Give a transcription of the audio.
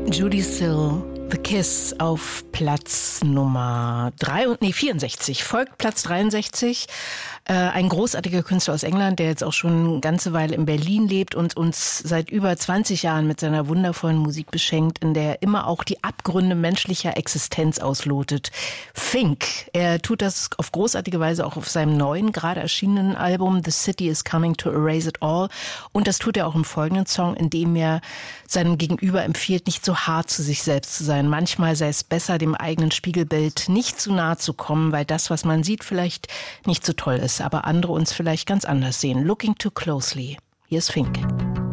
Judee Sill, The Kiss auf Platz Nummer 64, folgt Platz 63. Ein großartiger Künstler aus England, der jetzt auch schon eine ganze Weile in Berlin lebt und uns seit über 20 Jahren mit seiner wundervollen Musik beschenkt, in der er immer auch die Abgründe menschlicher Existenz auslotet. Fink, er tut das auf großartige Weise auch auf seinem neuen, gerade erschienenen Album The City is Coming to Erase It All. Und das tut er auch im folgenden Song, in dem er seinem Gegenüber empfiehlt, nicht so hart zu sich selbst zu sein. Manchmal sei es besser, dem eigenen Spiegelbild nicht zu nahe zu kommen, weil das, was man sieht, vielleicht nicht so toll ist, aber andere uns vielleicht ganz anders sehen. Looking too closely. Hier ist Fink.